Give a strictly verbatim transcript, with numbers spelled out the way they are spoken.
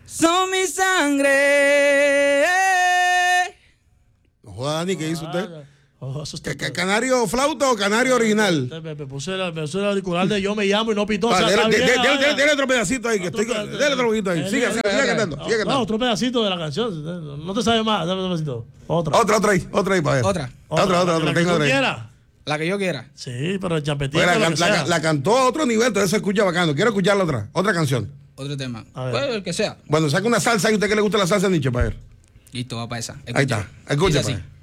son mi sangre. No joda, Dani, ¿qué hizo usted? Oh, eso está- ¿Ca- ¿Canario flauta o canario original? Me, me puse el, me puse el auricular de yo me llamo y no pitó. Ah, o sea, dele, está dele, bien, dele, vaya. dele otro pedacito ahí, que Otro estoy. pedacito. Dele otro poquito ahí. Eh, Sigue, eh, sigue, eh, sigue eh, cantando. No, Sigue no, cantando. otro pedacito de la canción. No te sabes más, dame un pedacito. Otra. Otra, otra ahí, otra ahí para ver. Otra. Otra, otra, la otra. que Tengo tú otra ahí. quieras. La que yo quiera. Sí, pero el champetito, Pues la, lo la, que la- sea. la cantó a otro nivel, entonces se escucha bacano. Quiero escucharla otra, otra canción. Otro tema. A ver. Pues el que sea. Bueno, saca una salsa y a usted que le gusta la salsa, Nietzsche, para ver. Listo, va para esa. Ahí está. Escucha, Dice pues. así.